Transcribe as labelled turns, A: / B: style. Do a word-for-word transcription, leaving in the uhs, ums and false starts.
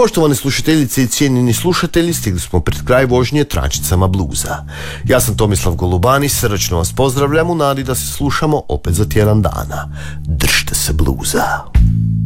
A: Poštovane slušateljice i cijenjeni slušatelji, stigli smo pred kraj vožnje tračicama bluza. Ja sam Tomislav Golubani, srdačno vas pozdravljam u nadi da se slušamo opet za tjedan dana. Držite se bluza.